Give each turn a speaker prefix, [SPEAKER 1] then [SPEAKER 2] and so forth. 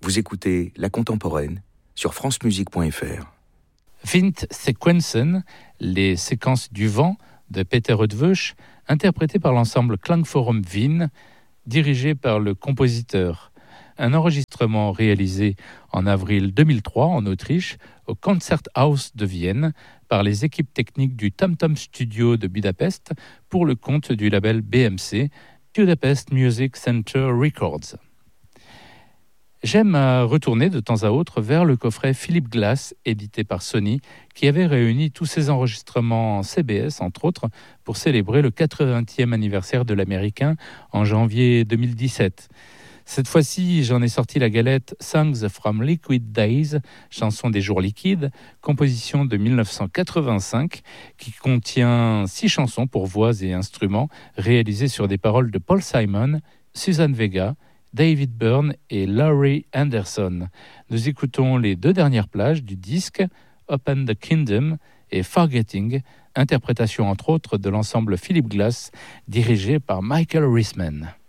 [SPEAKER 1] Vous écoutez La Contemporaine sur francemusique.fr.
[SPEAKER 2] Windsequenzen, les séquences du vent de Peter Rudwösch, interprété par l'ensemble Klangforum Wien, dirigé par le compositeur. Un enregistrement réalisé en avril 2003 en Autriche au Konzerthaus de Vienne par les équipes techniques du Tom Tom Studio de Budapest pour le compte du label BMC, Budapest Music Center Records. J'aime retourner de temps à autre vers le coffret Philip Glass, édité par Sony, qui avait réuni tous ses enregistrements CBS, entre autres, pour célébrer le 80e anniversaire de l'Américain en janvier 2017. Cette fois-ci, j'en ai sorti la galette Songs from Liquid Days, chanson des jours liquides, composition de 1985, qui contient 6 chansons pour voix et instruments, réalisées sur des paroles de Paul Simon, Suzanne Vega, David Byrne et Laurie Anderson. Nous écoutons les 2 dernières plages du disque, Open the Kingdom et Forgetting, interprétation entre autres de l'ensemble Philip Glass, dirigé par Michael Risman.